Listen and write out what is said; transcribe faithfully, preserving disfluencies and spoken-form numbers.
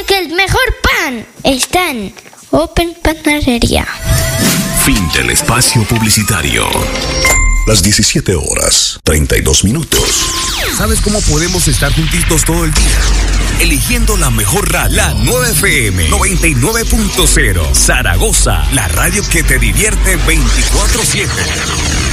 que el mejor pan está en Open Panadería. Fin del espacio publicitario. Las diecisiete horas, treinta y dos minutos. ¿Sabes cómo podemos estar juntitos todo el día? Eligiendo la mejor radio, la nueve F M noventa y nueve punto cero. Zaragoza, la radio que te divierte veinticuatro siete.